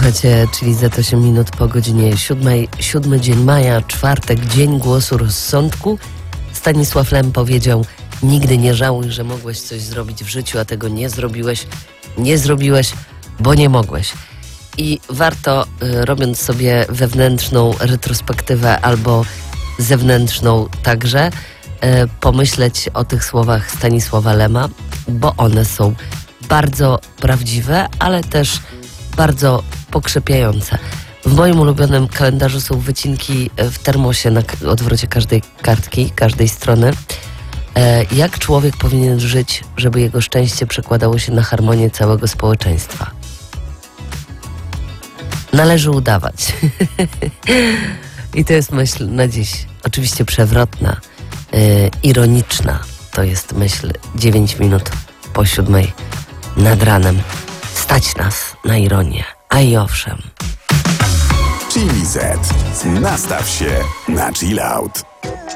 Słuchajcie, czyli za 8 minut po godzinie 7 dzień maja, czwartek, dzień głosu rozsądku. Stanisław Lem powiedział: nigdy nie żałuj, że mogłeś coś zrobić w życiu, a tego nie zrobiłeś. Nie zrobiłeś, bo nie mogłeś. I warto, robiąc sobie wewnętrzną retrospektywę albo zewnętrzną także, pomyśleć o tych słowach Stanisława Lema, bo one są bardzo prawdziwe, ale też bardzo pokrzepiające. W moim ulubionym kalendarzu są wycinki w termosie na odwrocie każdej kartki, każdej strony. Jak człowiek powinien żyć, żeby jego szczęście przekładało się na harmonię całego społeczeństwa? Należy udawać. I to jest myśl na dziś. Oczywiście przewrotna, ironiczna. To jest myśl 9 minut po 7 nad ranem. Stać nas na ironię. A i owszem. Chili Z. Nastaw się na chill out.